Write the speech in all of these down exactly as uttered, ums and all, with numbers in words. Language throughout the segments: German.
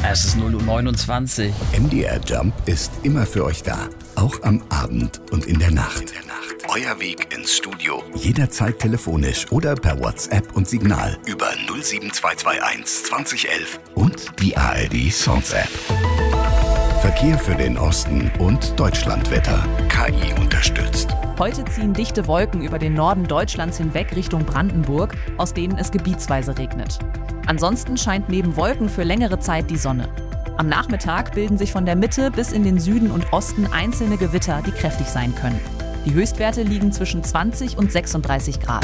Es ist null Uhr neunundzwanzig. M D R Jump ist immer für euch da. Auch am Abend und in der Nacht. Euer Weg ins Studio. Jederzeit telefonisch oder per WhatsApp und Signal über null sieben zwei zwei eins zwanzig elf und die A R D Songs App. Verkehr für den Osten und Deutschlandwetter. K I unterstützt. Heute ziehen dichte Wolken über den Norden Deutschlands hinweg Richtung Brandenburg, aus denen es gebietsweise regnet. Ansonsten scheint neben Wolken für längere Zeit die Sonne. Am Nachmittag bilden sich von der Mitte bis in den Süden und Osten einzelne Gewitter, die kräftig sein können. Die Höchstwerte liegen zwischen zwanzig und sechsunddreißig Grad.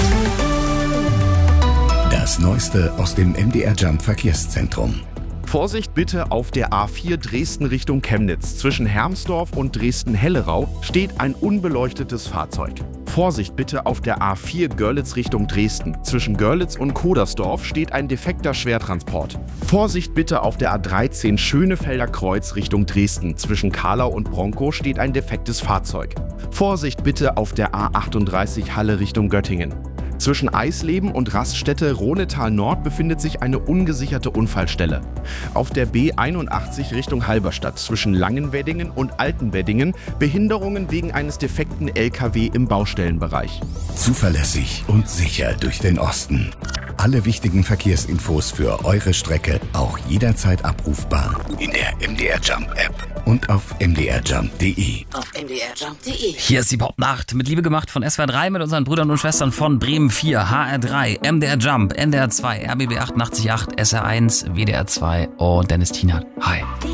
Das Neueste aus dem M D R Jump Verkehrszentrum. Vorsicht bitte auf der A vier Dresden Richtung Chemnitz. Zwischen Hermsdorf und Dresden-Hellerau steht ein unbeleuchtetes Fahrzeug. Vorsicht bitte auf der A vier Görlitz Richtung Dresden. Zwischen Görlitz und Kodersdorf steht ein defekter Schwertransport. Vorsicht bitte auf der A dreizehn Schönefelder Kreuz Richtung Dresden. Zwischen Kahlau und Bronkow steht ein defektes Fahrzeug. Vorsicht bitte auf der A achtunddreißig Halle Richtung Göttingen. Zwischen Eisleben und Raststätte Rhonetal Nord befindet sich eine ungesicherte Unfallstelle. Auf der B einundachtzig Richtung Halberstadt zwischen Langenweddingen und Altenweddingen Behinderungen wegen eines defekten L K W im Baustellenbereich. Zuverlässig und sicher durch den Osten. Alle wichtigen Verkehrsinfos für eure Strecke auch jederzeit abrufbar in der M D R Jump App und auf m d r jump punkt d e. Auf m d r jump punkt d e. Hier ist die Popnacht mit Liebe gemacht von S W R drei mit unseren Brüdern und Schwestern von Bremen vier, H R drei, M D R Jump, N D R zwei, R B B achtundachtzig Komma acht, S R eins, W D R zwei und Dennis Tienert. Hi.